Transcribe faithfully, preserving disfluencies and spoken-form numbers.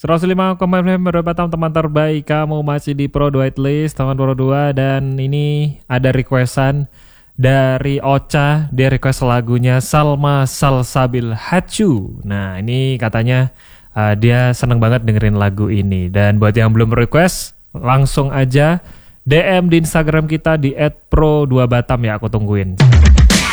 seratus lima koma enam Pro Batam, teman terbaik. Kamu masih di Pro dua List, teman Pro dua. Dan ini ada requestan dari Ocha. Dia request lagunya Salma Salsabil Hachu. Nah ini katanya uh, dia seneng banget dengerin lagu ini. Dan buat yang belum request, langsung aja D M di Instagram kita di et pro dua batam ya, aku tungguin.